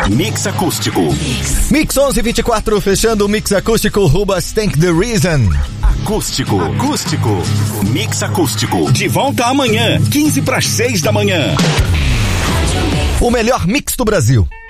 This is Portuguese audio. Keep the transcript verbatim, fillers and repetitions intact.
Mix Acústico. Mix onze e vinte e quatro, fechando o Mix Acústico, Rubas Tank The Reason. Acústico, acústico, Mix Acústico. De volta amanhã, quinze para as seis da manhã. O melhor mix do Brasil.